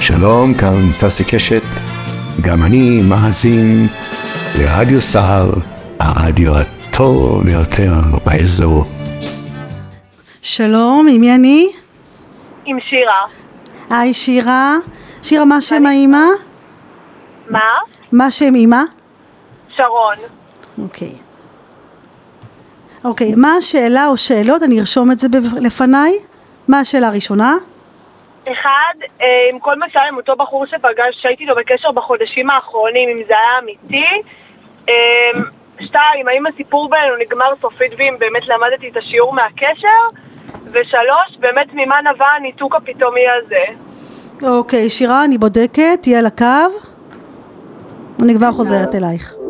שלום, כאן ססי קשת, גם אני מאזין לרדיו סהר, הרדיו הטוב ביותר באזור. שלום, עם מי אני? עם שירה. היי שירה. שירה, מה שם האמא? מה? מה שם אמא? שרון. אוקיי, מה השאלה או שאלות? אני ארשום את זה לפניי. מה השאלה הראשונה? אחד, עם כל מה שהיה עם אותו בחור שהייתי לו בקשר בחודשים האחרונים, אם זה היה אמיתי. שתיים, האם הסיפור בינינו נגמר סופית ואם באמת למדתי את השיעור מהקשר. ושלוש, באמת ממה נבע הניתוק הפתאומי הזה. אוקיי, שירה, אני בודקת, תהיה על הקו. אני כבר חוזרת אלייך.